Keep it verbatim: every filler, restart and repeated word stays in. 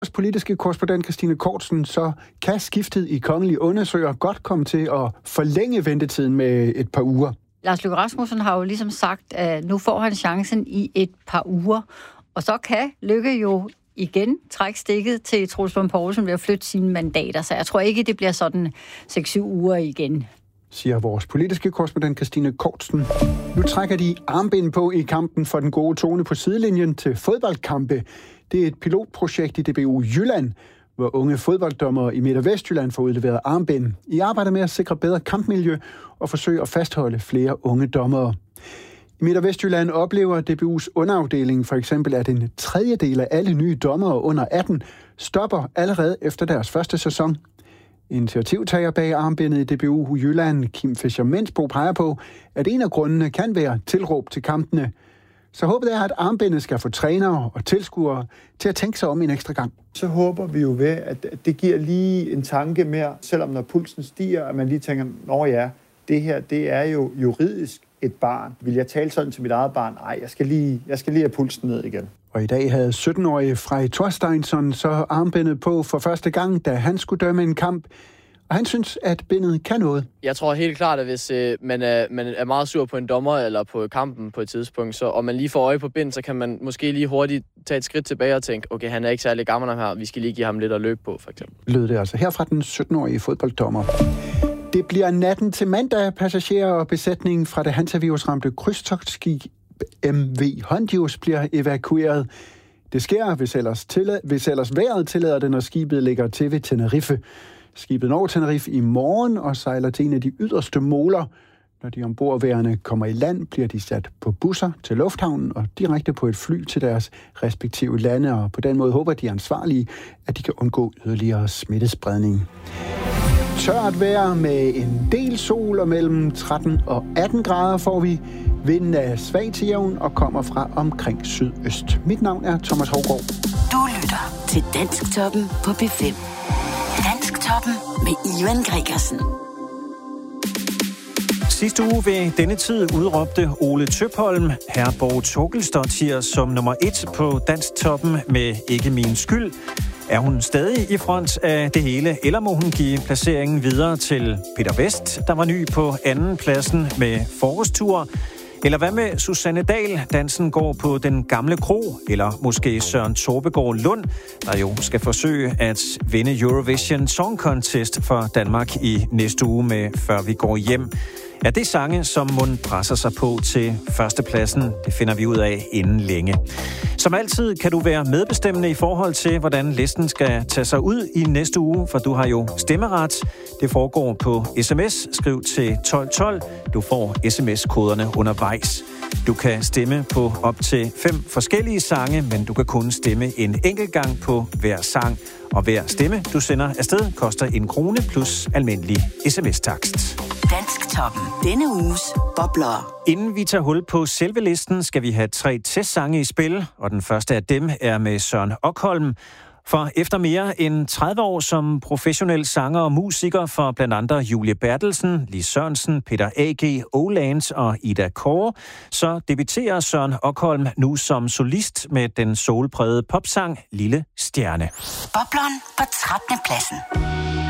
Politiske korrespondent Christine Kortsen, så kan skiftet i kongelige undersøger godt komme til at forlænge ventetiden med et par uger. Lars Løkke Rasmussen har jo ligesom sagt, at nu får han chancen i et par uger, og så kan Løkke jo igen trække stikket til Troels Lund Poulsen ved at flytte sine mandater, så jeg tror ikke, det bliver sådan seks syv uger igen. Siger vores politiske korrespondent Christine Kortsen. Nu trækker de armbind på i kampen for den gode tone på sidelinjen til fodboldkampe. Det er et pilotprojekt i D B U Jylland, hvor unge fodbolddommere i Midt- og Vestjylland får udleveret armbind. I arbejder med at sikre bedre kampmiljø og forsøge at fastholde flere unge dommere. I Midt- og Vestjylland oplever D B U's underafdeling for eksempel, at en tredjedel af alle nye dommere under atten stopper allerede efter deres første sæson. Initiativtager bag armbindet i D B U Jylland, Kim Fischer-Mensbo, peger på, at en af grundene kan være tilråb til kampene. Så håbet er, at armbindet skal få trænere og tilskuere til at tænke sig om en ekstra gang. Så håber vi jo ved, at det giver lige en tanke mere, selvom når pulsen stiger, at man lige tænker, nå ja, det her, det er jo juridisk et barn. Vil jeg tale sådan til mit eget barn? Nej, jeg skal lige, jeg skal lige have pulsen ned igen. Og i dag havde sytten-årige Frej Thorsteinsson så armbindet på for første gang, da han skulle dømme en kamp. Og han synes, at bindet kan noget. Jeg tror helt klart, at hvis øh, man, er, man er meget sur på en dommer eller på kampen på et tidspunkt, så, og man lige får øje på bind, så kan man måske lige hurtigt tage et skridt tilbage og tænke, okay, han er ikke særlig gammel her, vi skal lige give ham lidt at løbe på, for eksempel. Lød det altså her fra den sytten-årige fodbolddommer. Det bliver natten til mandag. Passagerer og besætningen fra det hantavirusramte krydstogtskib M V Hondius bliver evakueret. Det sker, hvis ellers, tillad- hvis ellers vejret tillader det, når skibet ligger til ved Tenerife. Skibet når Tenerife i morgen og sejler til en af de yderste moler. Når de ombordværende kommer i land, bliver de sat på busser til lufthavnen og direkte på et fly til deres respektive lande. Og på den måde håber de ansvarlige, at de kan undgå yderligere smittespredning. Tørt vejr med en del sol, og mellem tretten og atten grader får vi. Vinden er svag til jævn og kommer fra omkring sydøst. Mit navn er Thomas Hougaard. Du lytter til Dansktoppen på P fem. Dansktoppen med Ivan Gregersen. Sidste uge ved denne tid udråbte Ole Tøpholm Herborg Torkelsdottir som nummer et på Dansktoppen med Ikke min skyld. Er hun stadig i front af det hele, eller må hun give placeringen videre til Peter West, der var ny på anden pladsen med Forårstur? Eller hvad med Susanne Dahl, dansen går på Den Gamle Kro? Eller måske Søren Torbegaard Lund, der jo skal forsøge at vinde Eurovision Song Contest for Danmark i næste uge med Før vi går hjem. Er det sange, som mund presser sig på til førstepladsen? Det finder vi ud af inden længe. Som altid kan du være medbestemmende i forhold til, hvordan listen skal tage sig ud i næste uge, for du har jo stemmeret. Det foregår på sms. Skriv til tolv tolv. Du får sms-koderne undervejs. Du kan stemme på op til fem forskellige sange, men du kan kun stemme en enkelt gang på hver sang. Og hver stemme, du sender afsted, koster en krone plus almindelig sms-takst. Dansktoppen. Denne uges bobler. Inden vi tager hul på selve listen, skal vi have tre testsange i spil, og den første af dem er med Søren Okholm. For efter mere end tredive år som professionel sanger og musiker for blandt andre Julie Bertelsen, Lis Sørensen, Peter A G, Olands og Ida Kåre, så debuterer Søren Okholm nu som solist med den soulprægede popsang Lille Stjerne. Bobleren på trettende pladsen.